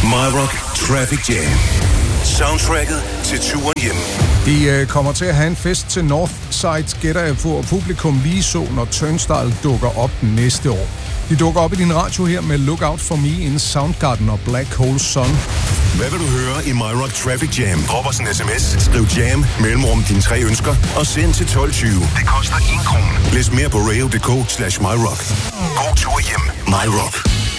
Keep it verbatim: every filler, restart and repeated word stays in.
MyRock Traffic Jam. Soundtracket til turen hjem. De øh, kommer til at have en fest til Northside, gætter jeg på, og publikum lige så, når Turnstile dukker op næste år. De dukker op i din radio her med Look Out For Me in Soundgarden og Black Hole Sun. Hvad vil du høre i MyRock Traffic Jam? Drop os en sms, skriv jam, mellemrum dine tre ønsker, og send til tolv tyve. Det koster en krone. Læs mere på radio punktum d k slash myrock. God tur hjem. MyRock.